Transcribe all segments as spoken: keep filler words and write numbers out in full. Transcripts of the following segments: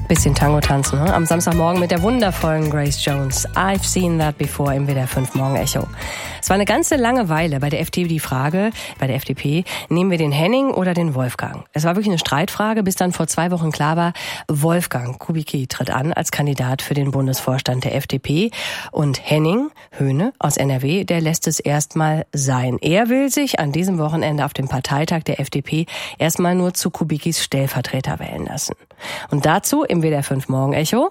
Bisschen Tango tanzen, ne? Am Samstagmorgen mit der wundervollen Grace Jones. I've seen that before im W D R fünf Morgen Echo. Es war eine ganze lange Weile bei der F D P die Frage, bei der F D P, nehmen wir den Henning oder den Wolfgang? Es war wirklich eine Streitfrage, bis dann vor zwei Wochen klar war, Wolfgang Kubicki tritt an als Kandidat für den Bundesvorstand der F D P. Und Henning Höhne aus N R W, der lässt es erstmal sein. Er will sich an diesem Wochenende auf dem Parteitag der F D P erstmal nur zu Kubickis Stellvertreter wählen lassen. Und dazu im W D R fünf Morgen Echo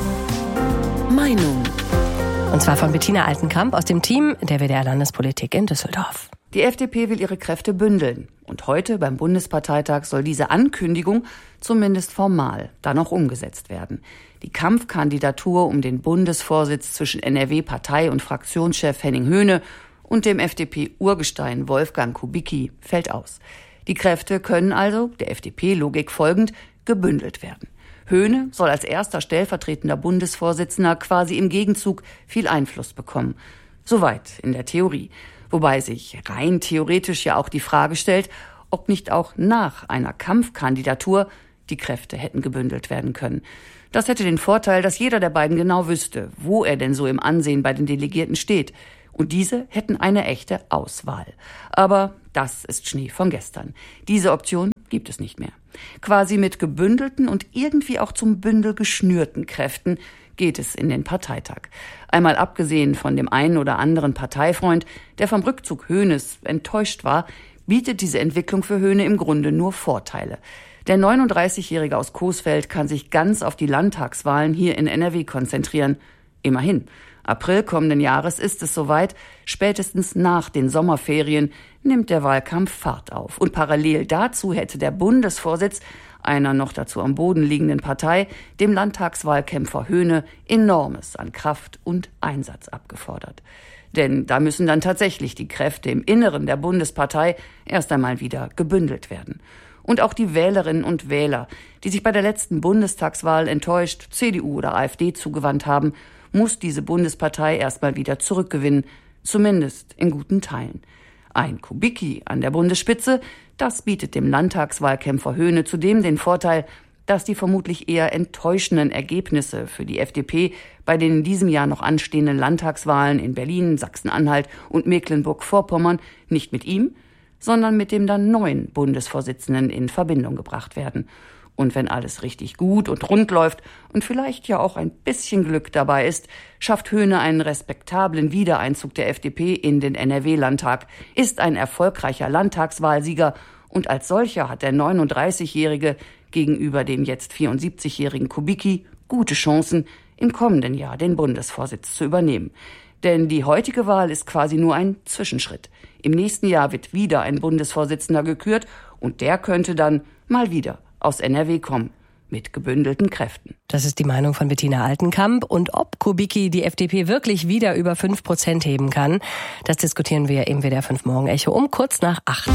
Meinung. Und zwar von Bettina Altenkamp aus dem Team der W D R Landespolitik in Düsseldorf. Die F D P will ihre Kräfte bündeln. Und heute beim Bundesparteitag soll diese Ankündigung zumindest formal dann noch umgesetzt werden. Die Kampfkandidatur um den Bundesvorsitz zwischen N R W-Partei- und Fraktionschef Henning Höhne und dem F D P-Urgestein Wolfgang Kubicki fällt aus. Die Kräfte können also, der F D P-Logik folgend, gebündelt werden. Höhne soll als erster stellvertretender Bundesvorsitzender quasi im Gegenzug viel Einfluss bekommen. Soweit in der Theorie. Wobei sich rein theoretisch ja auch die Frage stellt, ob nicht auch nach einer Kampfkandidatur die Kräfte hätten gebündelt werden können. Das hätte den Vorteil, dass jeder der beiden genau wüsste, wo er denn so im Ansehen bei den Delegierten steht. Und diese hätten eine echte Auswahl. Aber das ist Schnee von gestern. Diese Option gibt es nicht mehr. Quasi mit gebündelten und irgendwie auch zum Bündel geschnürten Kräften geht es in den Parteitag. Einmal abgesehen von dem einen oder anderen Parteifreund, der vom Rückzug Höhnes enttäuscht war, bietet diese Entwicklung für Höhne im Grunde nur Vorteile. Der neununddreißigjährige aus Coesfeld kann sich ganz auf die Landtagswahlen hier in N R W konzentrieren. Immerhin. April kommenden Jahres ist es soweit. Spätestens nach den Sommerferien nimmt der Wahlkampf Fahrt auf. Und parallel dazu hätte der Bundesvorsitz einer noch dazu am Boden liegenden Partei dem Landtagswahlkämpfer Höhne Enormes an Kraft und Einsatz abgefordert. Denn da müssen dann tatsächlich die Kräfte im Inneren der Bundespartei erst einmal wieder gebündelt werden. Und auch die Wählerinnen und Wähler, die sich bei der letzten Bundestagswahl enttäuscht C D U oder AfD zugewandt haben, muss diese Bundespartei erstmal wieder zurückgewinnen, zumindest in guten Teilen. Ein Kubicki an der Bundesspitze, das bietet dem Landtagswahlkämpfer Höhne zudem den Vorteil, dass die vermutlich eher enttäuschenden Ergebnisse für die F D P bei den in diesem Jahr noch anstehenden Landtagswahlen in Berlin, Sachsen-Anhalt und Mecklenburg-Vorpommern nicht mit ihm, sondern mit dem dann neuen Bundesvorsitzenden in Verbindung gebracht werden. Und wenn alles richtig gut und rund läuft und vielleicht ja auch ein bisschen Glück dabei ist, schafft Höhne einen respektablen Wiedereinzug der F D P in den N R W-Landtag, ist ein erfolgreicher Landtagswahlsieger und als solcher hat der neununddreißigjährige gegenüber dem jetzt vierundsiebzigjährigen Kubicki gute Chancen, im kommenden Jahr den Bundesvorsitz zu übernehmen. Denn die heutige Wahl ist quasi nur ein Zwischenschritt. Im nächsten Jahr wird wieder ein Bundesvorsitzender gekürt und der könnte dann mal wieder aus N R W kommen, mit gebündelten Kräften. Das ist die Meinung von Bettina Altenkamp. Und ob Kubicki die F D P wirklich wieder über fünf Prozent heben kann, das diskutieren wir im W D R fünf Morgen Echo um kurz nach acht.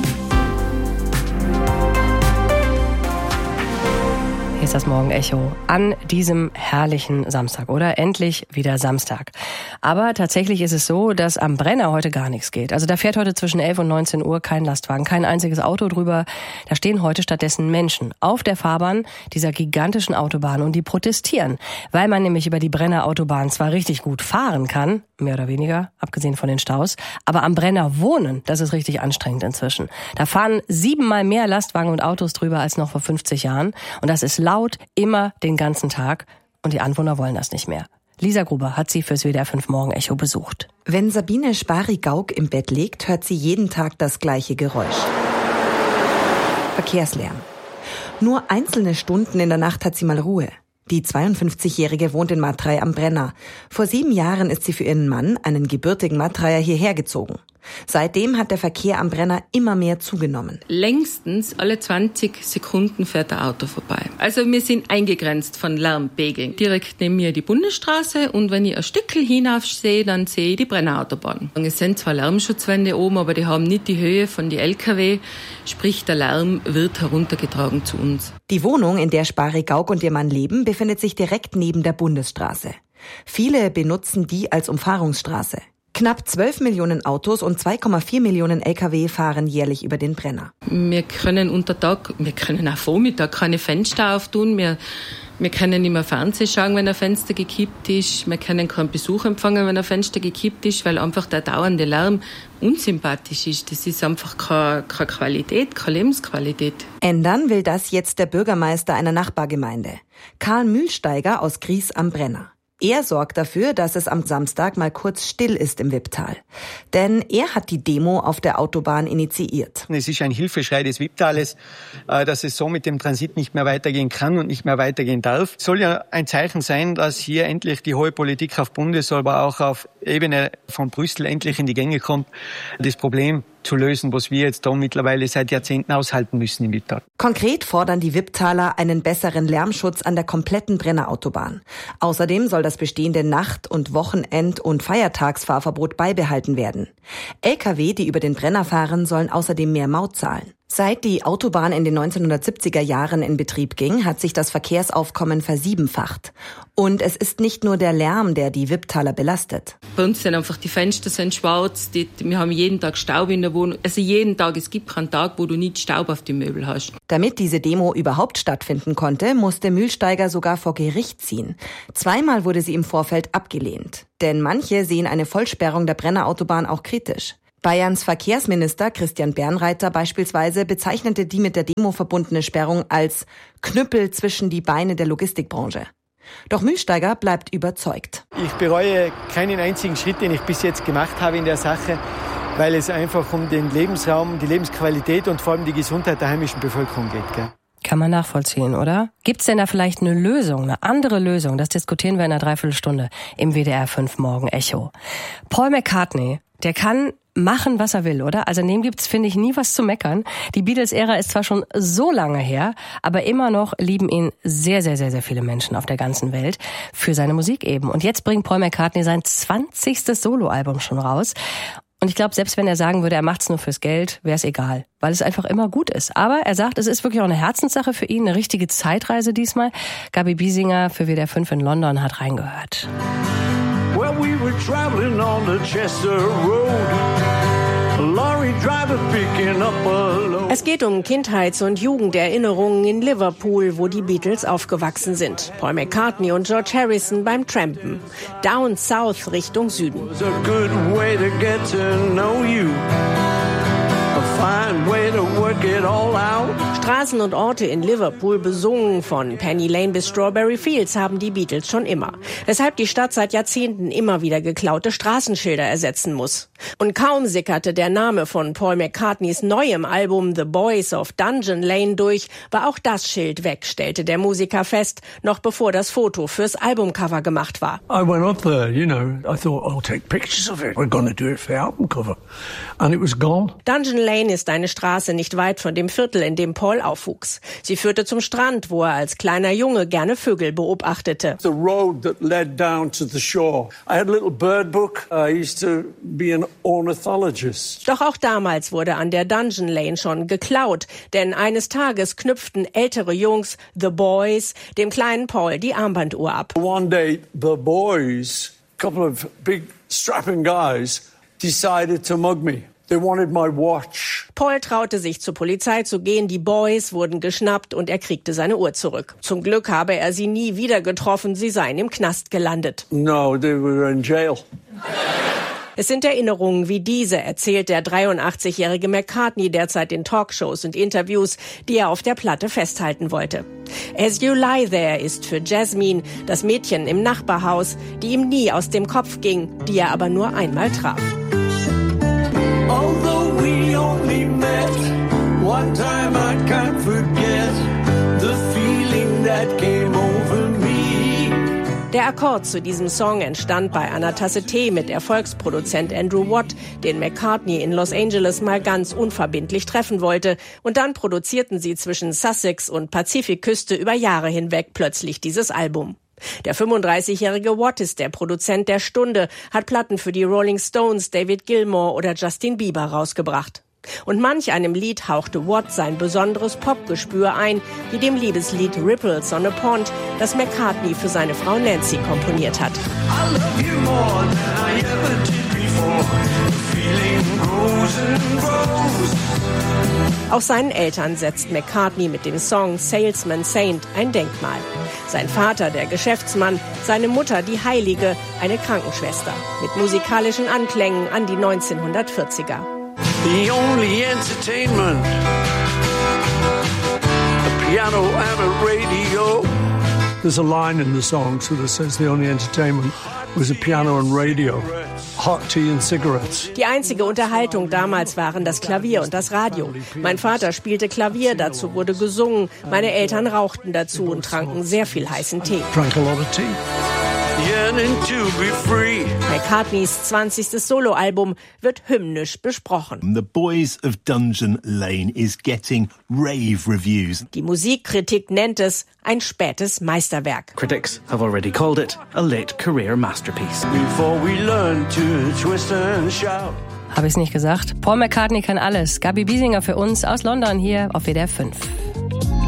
Hier ist das Morgen-Echo an diesem herrlichen Samstag, oder? Endlich wieder Samstag. Aber tatsächlich ist es so, dass am Brenner heute gar nichts geht. Also da fährt heute zwischen elf und neunzehn Uhr kein Lastwagen, kein einziges Auto drüber. Da stehen heute stattdessen Menschen auf der Fahrbahn dieser gigantischen Autobahn und die protestieren, weil man nämlich über die Brenner Autobahn zwar richtig gut fahren kann, mehr oder weniger, abgesehen von den Staus, aber am Brenner wohnen, das ist richtig anstrengend inzwischen. Da fahren siebenmal mehr Lastwagen und Autos drüber als noch vor fünfzig Jahren und das ist laut, immer den ganzen Tag und die Anwohner wollen das nicht mehr. Lisa Gruber hat sie fürs W D R fünf Morgen Echo besucht. Wenn Sabine Spari-Gauck im Bett liegt, hört sie jeden Tag das gleiche Geräusch. Verkehrslärm. Nur einzelne Stunden in der Nacht hat sie mal Ruhe. Die zweiundfünfzigjährige wohnt in Matrei am Brenner. Vor sieben Jahren ist sie für ihren Mann, einen gebürtigen Matreier, hierher gezogen. Seitdem hat der Verkehr am Brenner immer mehr zugenommen. Längstens alle zwanzig Sekunden fährt ein Auto vorbei. Also wir sind eingegrenzt von Lärmpegeln. Direkt neben mir die Bundesstraße und wenn ich ein Stückchen hinauf sehe, dann sehe ich die Brennerautobahn. Es sind zwar Lärmschutzwände oben, aber die haben nicht die Höhe von den L K W, sprich der Lärm wird heruntergetragen zu uns. Die Wohnung, in der Spari-Gauck und ihr Mann leben, befindet sich direkt neben der Bundesstraße. Viele benutzen die als Umfahrungsstraße. Knapp zwölf Millionen Autos und zwei Komma vier Millionen L K W fahren jährlich über den Brenner. Wir können unter Tag, wir können auch Vormittag keine Fenster auftun. Wir, wir können nicht mehr Fernsehen schauen, wenn ein Fenster gekippt ist. Wir können keinen Besuch empfangen, wenn ein Fenster gekippt ist, weil einfach der dauernde Lärm unsympathisch ist. Das ist einfach keine, keine Qualität, keine Lebensqualität. Ändern will das jetzt der Bürgermeister einer Nachbargemeinde, Karl Mühlsteiger aus Gries am Brenner. Er sorgt dafür, dass es am Samstag mal kurz still ist im Wipptal. Denn er hat die Demo auf der Autobahn initiiert. Es ist ein Hilfeschrei des Wipptales, dass es so mit dem Transit nicht mehr weitergehen kann und nicht mehr weitergehen darf. Es soll ja ein Zeichen sein, dass hier endlich die hohe Politik auf Bundes-, aber auch auf Ebene von Brüssel endlich in die Gänge kommt, das Problem zu lösen, was wir jetzt da mittlerweile seit Jahrzehnten aushalten müssen im Wipptal. Konkret fordern die Wipptaler einen besseren Lärmschutz an der kompletten Brennerautobahn. Außerdem soll das bestehende Nacht- und Wochenend- und Feiertagsfahrverbot beibehalten werden. L K W, die über den Brenner fahren, sollen außerdem mehr Maut zahlen. Seit die Autobahn in den neunzehnhundertsiebziger Jahren in Betrieb ging, hat sich das Verkehrsaufkommen versiebenfacht. Und es ist nicht nur der Lärm, der die Wipptaler belastet. Bei uns sind einfach die Fenster sind schwarz, die, wir haben jeden Tag Staub in der Wohnung. Also jeden Tag, es gibt keinen Tag, wo du nicht Staub auf die Möbel hast. Damit diese Demo überhaupt stattfinden konnte, musste Mühlsteiger sogar vor Gericht ziehen. Zweimal wurde sie im Vorfeld abgelehnt. Denn manche sehen eine Vollsperrung der Brennerautobahn auch kritisch. Bayerns Verkehrsminister Christian Bernreiter beispielsweise bezeichnete die mit der Demo verbundene Sperrung als Knüppel zwischen die Beine der Logistikbranche. Doch Mühlsteiger bleibt überzeugt. Ich bereue keinen einzigen Schritt, den ich bis jetzt gemacht habe in der Sache, weil es einfach um den Lebensraum, die Lebensqualität und vor allem die Gesundheit der heimischen Bevölkerung geht. Gell? Kann man nachvollziehen, oder? Gibt's denn da vielleicht eine Lösung, eine andere Lösung? Das diskutieren wir in einer Dreiviertelstunde im W D R fünf Morgen Echo. Paul McCartney, der kann machen, was er will, oder? Also in dem gibt's, finde ich, nie was zu meckern. Die Beatles-Ära ist zwar schon so lange her, aber immer noch lieben ihn sehr, sehr, sehr, sehr viele Menschen auf der ganzen Welt für seine Musik eben. Und jetzt bringt Paul McCartney sein zwanzigstes Soloalbum schon raus. Und ich glaube, selbst wenn er sagen würde, er macht's nur fürs Geld, wäre es egal, weil es einfach immer gut ist. Aber er sagt, es ist wirklich auch eine Herzenssache für ihn, eine richtige Zeitreise diesmal. Gabi Biesinger für W D R fünf in London hat reingehört. Well, we were traveling on the Chester Road. A lorry driver picking up a load. Es geht um Kindheits- und Jugenderinnerungen in Liverpool, wo die Beatles aufgewachsen sind. Paul McCartney und George Harrison beim Trampen. Down South Richtung Süden. It was a good way to get to know you. A fine way to work it all out. Straßen und Orte in Liverpool besungen, von Penny Lane bis Strawberry Fields, haben die Beatles schon immer. Weshalb die Stadt seit Jahrzehnten immer wieder geklaute Straßenschilder ersetzen muss. Und kaum sickerte der Name von Paul McCartneys neuem Album The Boys of Dungeon Lane durch, war auch das Schild weg, stellte der Musiker fest, noch bevor das Foto fürs Albumcover gemacht war. I went up there, you know, I thought I'll take pictures of it. We're gonna do it for the album cover. And it was gone. Dungeon Lane ist eine Straße nicht weit von dem Viertel, in dem Paul aufwuchs. Sie führte zum Strand, wo er als kleiner Junge gerne Vögel beobachtete. The road that led down to the shore. I had a little bird book. I used to be an ornithologist. Doch auch damals wurde an der Dungeon Lane schon geklaut, denn eines Tages knüpften ältere Jungs, The Boys, dem kleinen Paul die Armbanduhr ab. One day, the boys, a couple of big strapping guys, decided to mug me. They wanted my watch. Paul traute sich zur Polizei zu gehen, die Boys wurden geschnappt und er kriegte seine Uhr zurück. Zum Glück habe er sie nie wieder getroffen, sie seien im Knast gelandet. No, they were in jail. Es sind Erinnerungen wie diese, erzählt der dreiundachtzigjährige McCartney derzeit in Talkshows und Interviews, die er auf der Platte festhalten wollte. As You Lie There ist für Jasmine, das Mädchen im Nachbarhaus, die ihm nie aus dem Kopf ging, die er aber nur einmal traf. Although we only met one time, I can't forget the feeling that came over me. Der Akkord zu diesem Song entstand bei einer Tasse Tee mit Erfolgsproduzent Andrew Watt, den McCartney in Los Angeles mal ganz unverbindlich treffen wollte. Und dann produzierten sie zwischen Sussex und Pazifikküste über Jahre hinweg plötzlich dieses Album. Der fünfunddreißigjährige Watt ist der Produzent der Stunde, hat Platten für die Rolling Stones, David Gilmour oder Justin Bieber rausgebracht. Und manch einem Lied hauchte Watt sein besonderes Popgespür ein, wie dem Liebeslied Ripples on a Pond, das McCartney für seine Frau Nancy komponiert hat. I love you more than I ever did before. before. The feeling grows and grows. Auch seinen Eltern setzt McCartney mit dem Song Salesman Saint ein Denkmal. Sein Vater, der Geschäftsmann, seine Mutter, die Heilige, eine Krankenschwester. Mit musikalischen Anklängen an die neunzehnhundertvierziger. The only entertainment, a piano and a radio. There's a line in the song so that says the only entertainment was a piano and radio. Hot tea and cigarettes. Die einzige Unterhaltung damals waren das Klavier und das Radio. Mein Vater spielte Klavier, dazu wurde gesungen. Meine Eltern rauchten dazu und tranken sehr viel heißen Tee. Drank a lot of tea. Yearning to be free. McCartneys zwanzigstes Soloalbum wird hymnisch besprochen. The Boys of Dungeon Lane is getting rave reviews. Die Musikkritik nennt es ein spätes Meisterwerk. Critics have already called it a late career masterpiece. Before we learn to twist and shout. Habe ich es nicht gesagt? Paul McCartney kann alles. Gabi Biesinger für uns aus London hier auf W D R fünf.